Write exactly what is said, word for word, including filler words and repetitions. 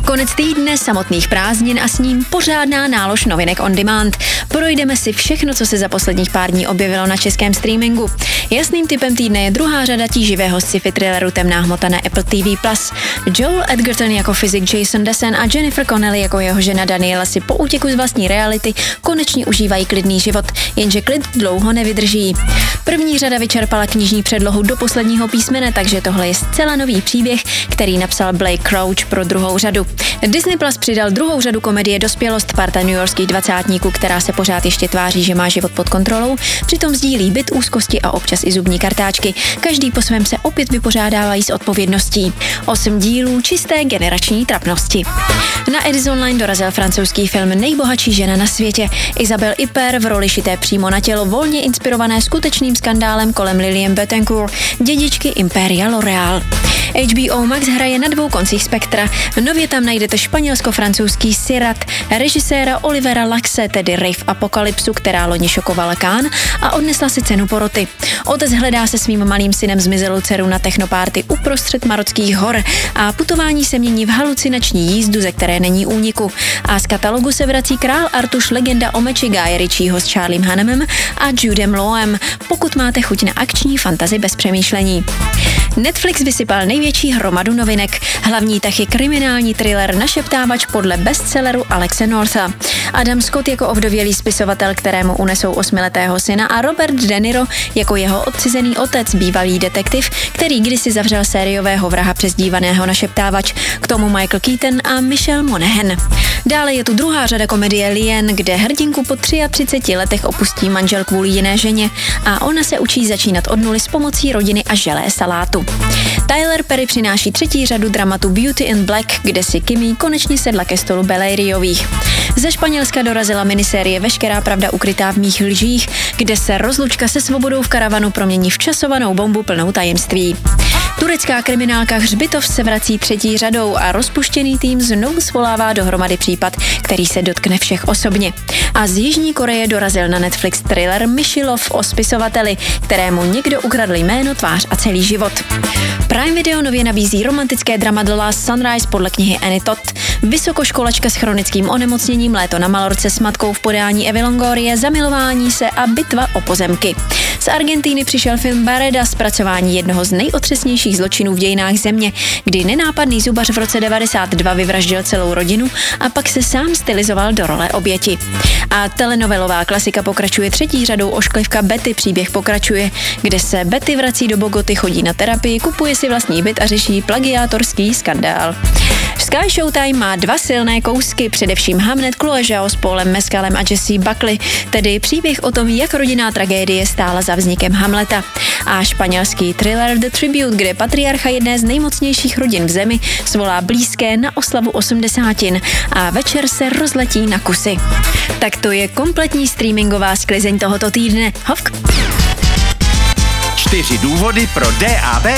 Konec týdne, samotných prázdnin a s ním pořádná nálož novinek on demand. Projdeme si všechno, co se za posledních pár dní objevilo na českém streamingu. Jasným typem týdne je druhá řada tíživého sci-fi thrilleru Temná hmota na Apple T V plus. Joel Edgerton jako fyzik Jason Dessen a Jennifer Connelly jako jeho žena Daniela si po útěku z vlastní reality konečně užívají klidný život, jenže klid dlouho nevydrží. První řada vyčerpala knižní předlohu do posledního písmene, takže tohle je zcela nový příběh, který napsal Blake Crouch pro druhou řadu. Disney Plus přidal druhou řadu komedie Dospělost, parta newyorských dvacátníků, která se pořád ještě tváří, že má život pod kontrolou, přitom sdílí byt, úzkosti a občas i zubní kartáčky. Každý po svém se opět vypořádávají s odpovědností. Osm dílů čisté generační trapnosti. Na Edison Line dorazil francouzský film Nejbohatší žena na světě. Isabelle Huppert v roli šité přímo na tělo, volně inspirované skutečným skandálem kolem Lillian Bettencourt, dědičky Impéria L'Oréal. H B O Max hraje na dvou koncích spektra. Nově tam najdete španělsko-francouzský Sirat, režiséra Olivera Laxe, tedy Rave Apokalypsu, která loni šokovala Cannes a odnesla si cenu poroty. Otec hledá se svým malým synem zmizelou dceru na technopárty uprostřed marockých hor a putování se mění v halucinační jízdu, ze které není úniku. A z katalogu se vrací Král Artuš, legenda o meči Guye Ritchieho s Charliem Hunnamem a Judem Lawem, pokud máte chuť na akční fantasy bez přemýšlení. Netflix vysypal největší hromadu novinek. Hlavní tah je kriminální thriller Našeptávač podle bestselleru Alexe Northa. Adam Scott jako ovdovělý spisovatel, kterému unesou osmiletého syna, a Robert De Niro jako jeho odcizený otec, bývalý detektiv, který kdysi zavřel sériového vraha přezdívaného Našeptávač. K tomu Michael Keaton a Michelle Monaghan. Dále je tu druhá řada komedie Lien, kde hrdinku po třiatřiceti letech opustí manžel kvůli jiné ženě a ona se učí začínat od nuly s pomocí rodiny a želé salátu. Tyler Perry přináší třetí řadu dramatu Beauty in Black, kde si Kimi konečně sedla ke stolu Belairiových. Ze Španělska dorazila minisérie Veškerá pravda ukrytá v mých lžích, kde se rozlučka se svobodou v karavanu promění v časovanou bombu plnou tajemství. Turecká kriminálka Hřbitov se vrací třetí řadou a rozpuštěný tým znovu svolává dohromady případ, který se dotkne všech osobně. A z Jižní Koreje dorazil na Netflix thriller Myšilov o spisovateli, kterému někdo ukradl jméno, tvář a celý život. Prime Video nově nabízí romantické drama The Last Sunrise podle knihy Annie Todd. Vysokoškolačka s chronickým onemocněním, léto na Malorce s matkou v podání Evy Longorie, zamilování se a bitva o pozemky. Z Argentíny přišel film Bareda, zpracování jednoho z nejotřesnějších zločinů v dějinách země, kdy nenápadný zubař v roce devadesát dva vyvraždil celou rodinu a pak se sám stylizoval do role oběti. A telenovelová klasika pokračuje třetí řadou Ošklivka Betty, příběh pokračuje, kde se Betty vrací do Bogoty, chodí na terapii, kupuje si vlastní byt a řeší plagiátorský skandál. Sky Showtime má dva silné kousky, především Hamnet Chloe Zhao s Paulem Mescalem a Jessie Buckley, tedy příběh o tom, jak rodinná tragédie stála za vznikem Hamleta. A španělský thriller The Tribute, kde patriarcha jedné z nejmocnějších rodin v zemi svolá blízké na oslavu osmdesátin a večer se rozletí na kusy. Tak to je kompletní streamingová sklizeň tohoto týdne. Hovk! Čtyři důvody pro D A B